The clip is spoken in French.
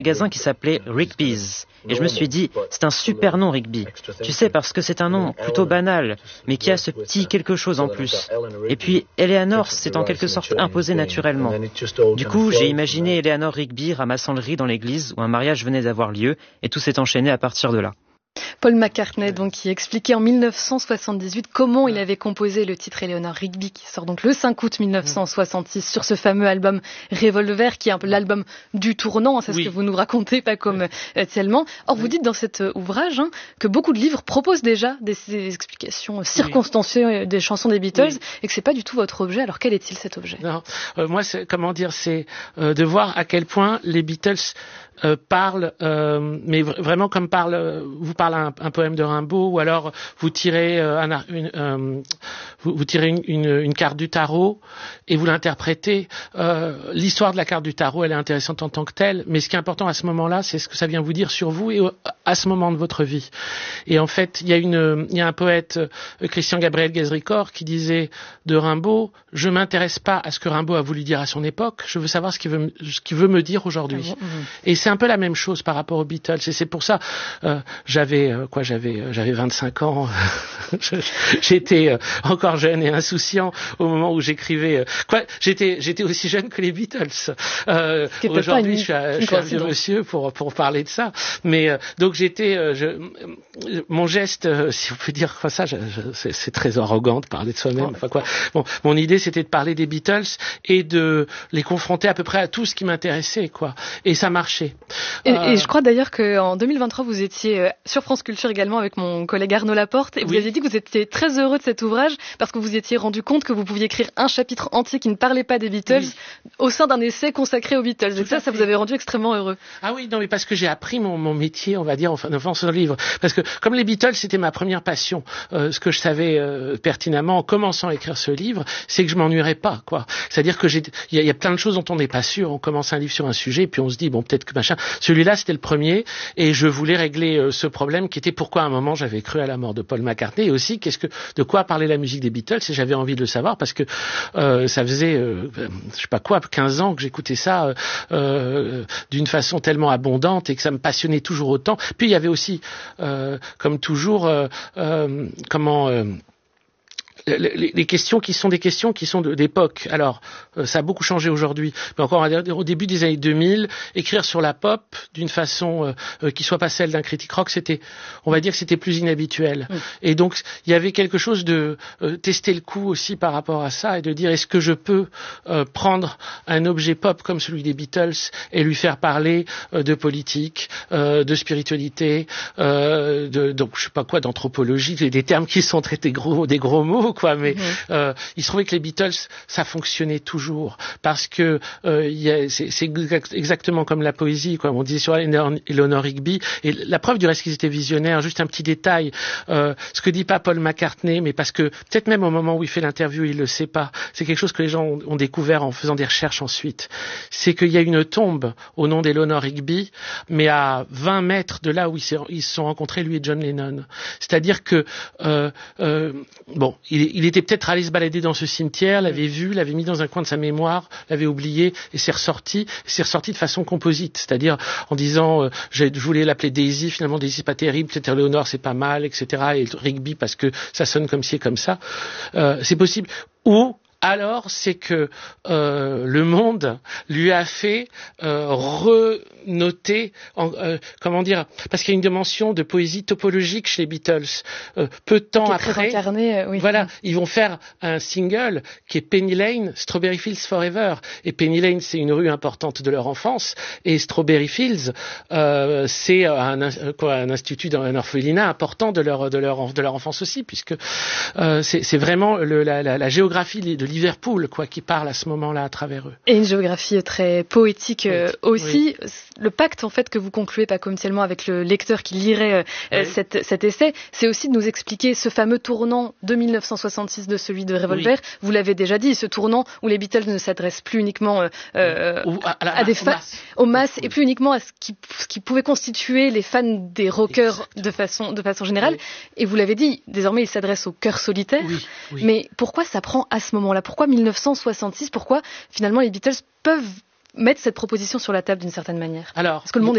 magasin qui s'appelait Rigby's. Et je me suis dit, c'est un super nom, Rigby. Tu sais, parce que c'est un nom plutôt banal, mais qui a ce petit quelque chose en plus. Et puis, Eleanor s'est en quelque sorte imposée naturellement. Du coup, j'ai imaginé Eleanor Rigby ramassant le riz dans l'église où un mariage venait d'avoir lieu, et tout s'est enchaîné à partir de là. Paul McCartney, donc, qui expliquait en 1978 comment il avait composé le titre Eleanor Rigby, qui sort donc le 5 août 1966 sur ce fameux album Revolver, qui est un peu l'album du tournant, c'est ce que vous nous racontez, pas comme tellement. Or, vous dites dans cet ouvrage que beaucoup de livres proposent déjà des explications circonstanciées des chansons des Beatles et que c'est pas du tout votre objet. Alors, quel est-il cet objet? Non, moi, c'est de voir à quel point les Beatles parlent, mais vraiment comme vous parlez un poème de Rimbaud, ou alors vous tirez vous tirez une carte du tarot et vous l'interprétez. L'histoire de la carte du tarot, elle est intéressante en tant que telle, mais ce qui est important à ce moment-là, c'est ce que ça vient vous dire sur vous et à ce moment de votre vie. Et en fait, il y a un poète, Christian Gabriel Guézricor, qui disait de Rimbaud: je m'intéresse pas à ce que Rimbaud a voulu dire à son époque, je veux savoir ce qu'il veut me dire aujourd'hui. Et c'est un peu la même chose par rapport aux Beatles, et c'est pour ça j'avais 25 ans. J'étais encore jeune et insouciant au moment où j'écrivais. J'étais aussi jeune que les Beatles. Aujourd'hui, je suis un vieux monsieur pour parler de ça. Mais donc mon geste, si on peut dire ça, c'est très arrogant de parler de soi-même. Bon, mon idée, c'était de parler des Beatles et de les confronter à peu près à tout ce qui m'intéressait, quoi. Et ça marchait. Et je crois d'ailleurs qu'en 2023, vous étiez sur France Culture également avec mon collègue Arnaud Laporte, et vous aviez dit que vous étiez très heureux de cet ouvrage parce que vous étiez rendu compte que vous pouviez écrire un chapitre entier qui ne parlait pas des Beatles au sein d'un essai consacré aux Beatles. Et ça vous avait rendu extrêmement heureux. Ah oui, non, mais parce que j'ai appris mon métier, on va dire, en faisant ce livre. Parce que comme les Beatles, c'était ma première passion, ce que je savais pertinemment en commençant à écrire ce livre, c'est que je m'ennuierais pas, quoi. C'est-à-dire que il y a plein de choses dont on n'est pas sûr. On commence un livre sur un sujet, puis on se dit, bon, peut-être que machin. Celui-là, c'était le premier, et je voulais régler ce problème qui était pourquoi à un moment j'avais cru à la mort de Paul McCartney, et aussi de quoi parlait la musique des Beatles, et j'avais envie de le savoir parce que ça faisait je sais pas quoi, 15 ans que j'écoutais ça d'une façon tellement abondante et que ça me passionnait toujours autant. Puis il y avait aussi comme toujours les questions qui sont des questions qui sont d'époque. Alors, ça a beaucoup changé aujourd'hui, mais encore au début des années 2000, écrire sur la pop d'une façon qui soit pas celle d'un critique rock, on va dire que c'était plus inhabituel. Et donc, il y avait quelque chose de tester le coup aussi par rapport à ça et de dire, est-ce que je peux prendre un objet pop comme celui des Beatles et lui faire parler de politique, de spiritualité, donc je sais pas quoi, d'anthropologie, des termes qui sont traités des gros mots, quoi, mais il se trouvait que les Beatles, ça fonctionnait toujours parce que c'est exactement comme la poésie, quoi. On disait sur Eleanor Rigby, et la preuve du reste qu'ils étaient visionnaires. Juste un petit détail, ce que dit pas Paul McCartney, mais parce que peut-être même au moment où il fait l'interview, il le sait pas. C'est quelque chose que les gens ont découvert en faisant des recherches ensuite. C'est qu'il y a une tombe au nom d'Eleanor Rigby, mais à 20 mètres de là où ils se sont rencontrés, lui et John Lennon. C'est-à-dire que bon, il était peut-être allé se balader dans ce cimetière, l'avait vu, l'avait mis dans un coin de sa mémoire, l'avait oublié, et c'est ressorti de façon composite, c'est-à-dire en disant je voulais l'appeler Daisy, finalement Daisy c'est pas terrible, peut-être Eleanor c'est pas mal, etc. Et Rigby parce que ça sonne comme ci et comme ça. C'est possible. Ou alors c'est que le monde lui a fait renoter, comment dire, parce qu'il y a une dimension de poésie topologique chez les Beatles. Peu de temps après, incarné, voilà, ils vont faire un single qui est Penny Lane, Strawberry Fields Forever. Et Penny Lane, c'est une rue importante de leur enfance, et Strawberry Fields, c'est un institut, un orphelinat important de leur enfance aussi, puisque c'est vraiment la géographie de Liverpool, quoi, qui parle à ce moment-là à travers eux. Et une géographie très poétique aussi. Oui. Le pacte, en fait, que vous concluez pas communément avec le lecteur qui lirait cet essai, c'est aussi de nous expliquer ce fameux tournant de 1966 de celui de Revolver. Oui. Vous l'avez déjà dit, ce tournant où les Beatles ne s'adressent plus uniquement à des fans, aux masses, et plus uniquement à ce qui pouvait constituer les fans des rockers de façon générale. Oui. Et vous l'avez dit, désormais, ils s'adressent au cœur solitaire. Oui. Oui. Mais pourquoi ça prend à ce moment-là? Pourquoi 1966? Pourquoi finalement les Beatles peuvent mettre cette proposition sur la table d'une certaine manière? Alors, parce que le monde